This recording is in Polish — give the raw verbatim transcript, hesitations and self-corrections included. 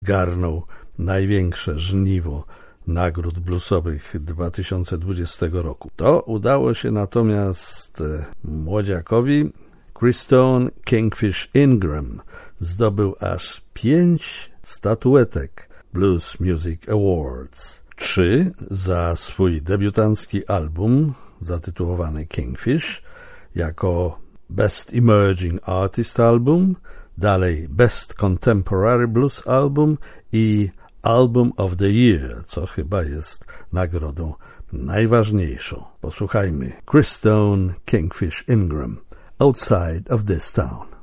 garnął największe żniwo nagród bluesowych dwa tysiące dwudziestego roku. To udało się natomiast młodziakowi. Chris Stone Kingfish Ingram zdobył aż pięć statuetek Blues Music Awards. Trzy za swój debiutancki album zatytułowany Kingfish jako Best Emerging Artist Album, dalej Best Contemporary Blues Album i Album of the Year, co chyba jest nagrodą najważniejszą. Posłuchajmy Chris Stone Kingfish Ingram, Outside of This Town.